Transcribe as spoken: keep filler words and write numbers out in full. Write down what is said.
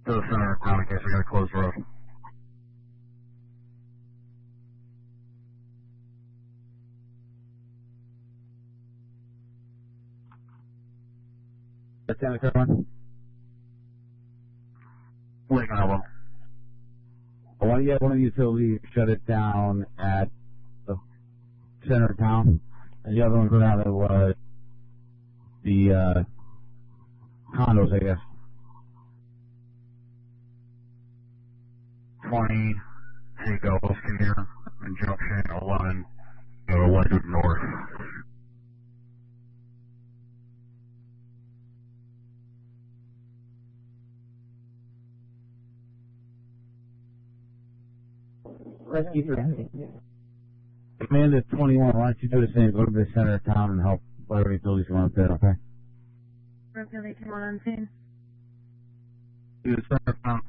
to the center of town in case we got to close the road. That's Santa Carolina. Lake Isle. I want to get one of the utilities shut it down at the center of town, and the other one go down to uh, the uh, condos, I guess. twenty, take Elbow Skinner, and Junction eleven, go to Ledyard North. Amanda twenty-one, why don't you do the same? Go to the center of town and help whatever utilities come up there, okay? Road Village one on scene. To the center of town.